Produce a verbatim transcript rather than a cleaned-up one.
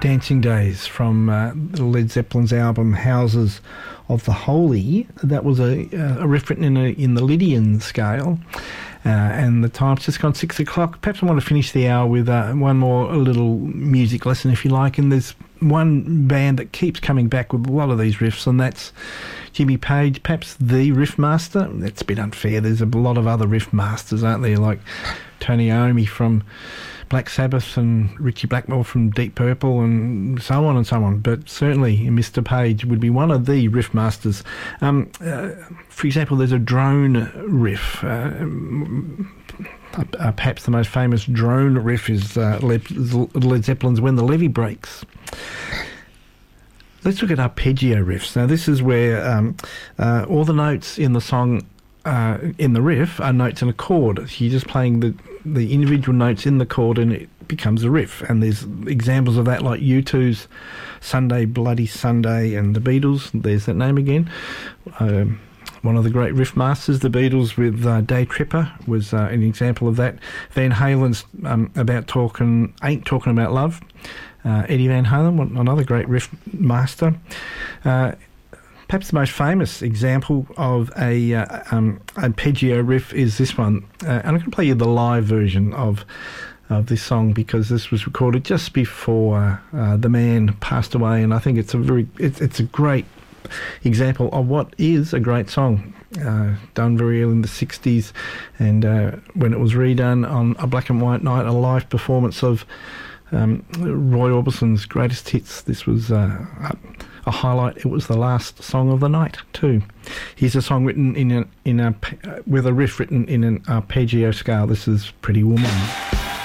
Dancing Days from uh, Led Zeppelin's album Houses of the Holy. That was a, a riff written in, a, in the Lydian scale. Uh, and the time's just gone six o'clock. Perhaps I want to finish the hour with uh, one more little music lesson, if you like. And there's one band that keeps coming back with a lot of these riffs, and that's Jimmy Page, perhaps the riff master. That's a bit unfair. There's a lot of other riff masters, aren't there, like Tony Iommi from Black Sabbath and Richie Blackmore from Deep Purple and so on and so on. But certainly Mister Page would be one of the riff masters. Um, uh, for example, there's a drone riff. Uh, uh, perhaps the most famous drone riff is uh, Led, Led Zeppelin's When the Levee Breaks. Let's look at arpeggio riffs. Now, this is where um, uh, all the notes in the song, uh, in the riff, are notes in a chord. You're just playing the, the individual notes in the chord and it becomes a riff. And there's examples of that like U two's Sunday Bloody Sunday and the Beatles. There's that name again. Um, one of the great riff masters, the Beatles with uh, Day Tripper, was uh, an example of that. Van Halen's um, About Talking, Ain't Talking About Love. Uh, Eddie Van Halen, another great riff master. Uh, perhaps the most famous example of a uh, um, arpeggio riff is this one. Uh, and I'm going to play you the live version of of this song because this was recorded just before uh, the man passed away, and I think it's a very it's, it's a great example of what is a great song. Uh, done very early in the sixties, and uh, when it was redone on a black and white night, a live performance of Um, Roy Orbison's greatest hits. This was uh, a highlight. It was the last song of the night too. Here's a song written in a, in a with a riff written in an arpeggio scale. This is Pretty Woman.